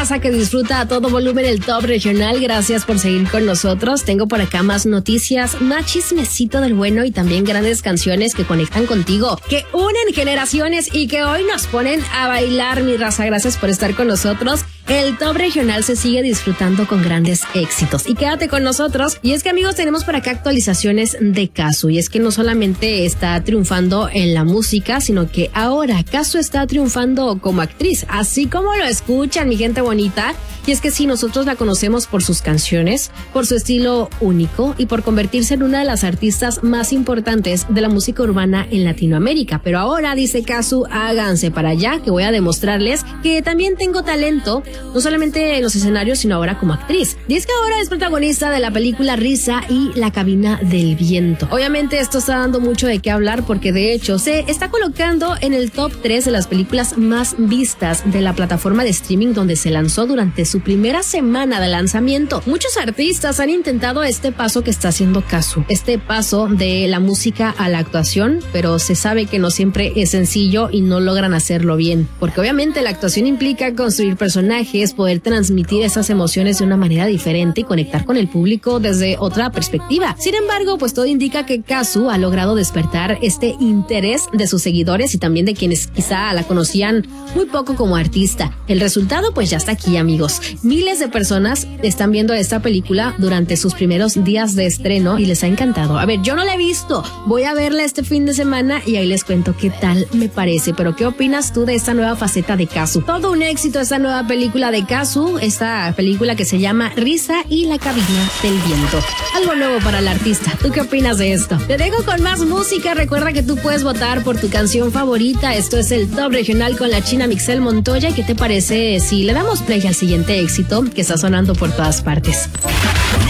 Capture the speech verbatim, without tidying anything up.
raza que disfruta a todo volumen el Top Regional. Gracias por seguir con nosotros. Tengo por acá más noticias, más chismecito del bueno y también grandes canciones que conectan contigo, que unen generaciones y que hoy nos ponen a bailar, mi raza. Gracias por estar con nosotros. El Top Regional se sigue disfrutando con grandes éxitos. Y quédate con nosotros. Y es que, amigos, tenemos por acá actualizaciones de Cazzu. Y es que no solamente está triunfando en la música, sino que ahora Cazzu está triunfando como actriz. Así como lo escuchan, mi gente bonita. Y es que sí, nosotros la conocemos por sus canciones, por su estilo único y por convertirse en una de las artistas más importantes de la música urbana en Latinoamérica. Pero ahora, dice Cazzu, háganse para allá, que voy a demostrarles que también tengo talento, no solamente en los escenarios, sino ahora como actriz. Y es que ahora es protagonista de la película Risa y La Cabina del Viento. Obviamente esto está dando mucho de qué hablar porque de hecho se está colocando en el top tres de las películas más vistas de la plataforma de streaming donde se lanzó durante su primera semana de lanzamiento. Muchos artistas han intentado este paso que está haciendo Cazzu, este paso de la música a la actuación, pero se sabe que no siempre es sencillo y no logran hacerlo bien, porque obviamente la actuación implica construir personajes, poder transmitir esas emociones de una manera diferente y conectar con el público desde otra perspectiva. Sin embargo, pues todo indica que Cazzu ha logrado despertar este interés de sus seguidores y también de quienes quizá la conocían muy poco como artista. El resultado pues ya está aquí, amigos. Miles de personas están viendo esta película durante sus primeros días de estreno y les ha encantado. A ver, yo no la he visto, voy a verla este fin de semana y ahí les cuento qué tal me parece. Pero ¿qué opinas tú de esta nueva faceta de Cazzu? Todo un éxito esta nueva película de Cazzu, esta película que se llama Risa y La Cabina del Viento. Algo nuevo para el artista. ¿Tú qué opinas de esto? Te dejo con más música. Recuerda que tú puedes votar por tu canción favorita. Esto es el Top Regional con la China Mixel Montoya. ¿Qué te parece si le damos play al siguiente éxito que está sonando por todas partes?